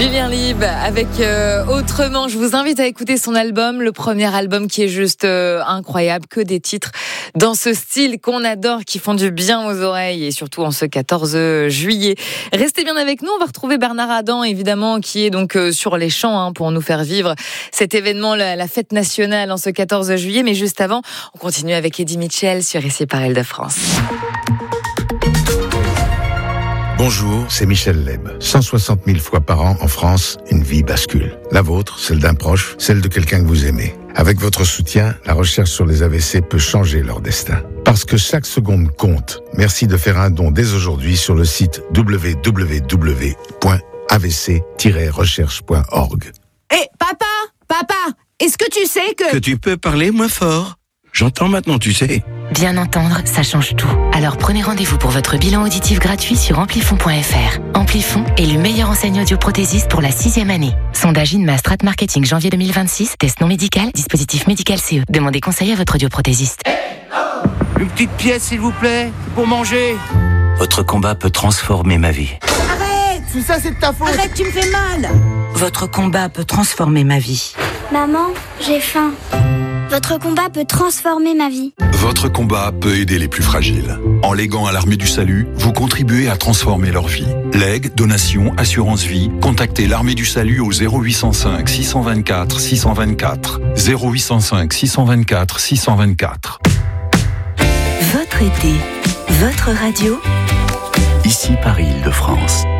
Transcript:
Julien Lieb avec Autrement. Je vous invite à écouter son album, le premier album qui est juste incroyable, que des titres dans ce style qu'on adore, qui font du bien aux oreilles et surtout en ce 14 juillet. Restez bien avec nous, on va retrouver Bernard Adam évidemment qui est donc sur les champs pour nous faire vivre cet événement, la fête nationale en ce 14 juillet. Mais juste avant, on continue avec Eddie Mitchell sur Ici par Île-de-France. Bonjour, c'est Michel Leb. 160 000 fois par an en France, une vie bascule. La vôtre, celle d'un proche, celle de quelqu'un que vous aimez. Avec votre soutien, la recherche sur les AVC peut changer leur destin. Parce que chaque seconde compte. Merci de faire un don dès aujourd'hui sur le site www.avc-recherche.org. Hé, papa, est-ce que tu sais que tu peux parler moins fort? J'entends maintenant, tu sais. Bien entendre, ça change tout. Alors prenez rendez-vous pour votre bilan auditif gratuit sur amplifon.fr. Amplifon, élu meilleure enseigne audioprothésiste pour la 6e année. Sondage INMA Strat Marketing janvier 2026. Test non médical, dispositif médical CE. Demandez conseil à votre audioprothésiste. Une petite pièce, s'il vous plaît, pour manger. Votre combat peut transformer ma vie. Arrête! Tout ça, c'est de ta faute. Arrête, tu me fais mal! Votre combat peut transformer ma vie. Maman, j'ai faim. Votre combat peut transformer ma vie. Votre combat peut aider les plus fragiles. En léguant à l'Armée du Salut, vous contribuez à transformer leur vie. Legs, donations, assurance vie, contactez l'Armée du Salut au 0805 624 624. 0805 624 624. Votre été, votre radio. Ici par Île-de-France.